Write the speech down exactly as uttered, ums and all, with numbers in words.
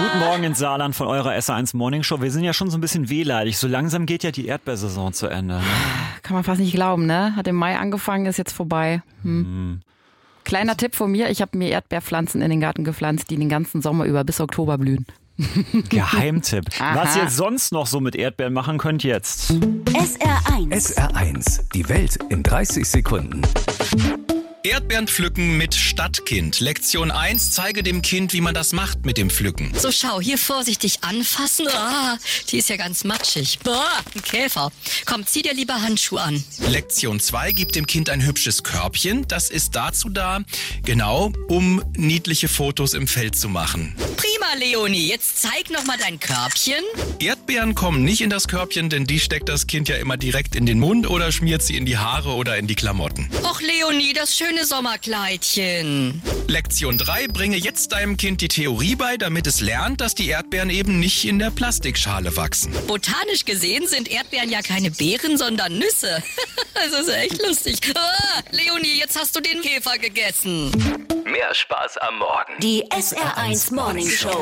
Guten Morgen ins Saarland von eurer S R eins Morning Show. Wir sind ja schon so ein bisschen wehleidig. So langsam geht ja die Erdbeersaison zu Ende. Ne? Kann man fast nicht glauben, ne? Hat im Mai angefangen, ist jetzt vorbei. Hm. Hm. Kleiner Tipp von mir, ich habe mir Erdbeerpflanzen in den Garten gepflanzt, die den ganzen Sommer über bis Oktober blühen. Geheimtipp. Was ihr sonst noch so mit Erdbeeren machen könnt jetzt. S R eins. S R eins. Die Welt in dreißig Sekunden. Erdbeeren pflücken mit Stadtkind. Lektion eins, zeige dem Kind, wie man das macht mit dem Pflücken. So, schau, hier vorsichtig anfassen. Ah, die ist ja ganz matschig. Boah, ein Käfer. Komm, zieh dir lieber Handschuhe an. Lektion zwei, gib dem Kind ein hübsches Körbchen. Das ist dazu da, genau, um niedliche Fotos im Feld zu machen. Prima, Leonie. Jetzt zeig noch mal dein Körbchen. Erdbeeren kommen nicht in das Körbchen, denn die steckt das Kind ja immer direkt in den Mund oder schmiert sie in die Haare oder in die Klamotten. Och, Leonie, das schöne Sommerkleidchen. Lektion drei, bringe jetzt deinem Kind die Theorie bei, damit es lernt, dass die Erdbeeren eben nicht in der Plastikschale wachsen. Botanisch gesehen sind Erdbeeren ja keine Beeren, sondern Nüsse. Das ist echt lustig. Ah, Leonie, jetzt hast du den Käfer gegessen. Mehr Spaß am Morgen. Die S R eins Morning Show.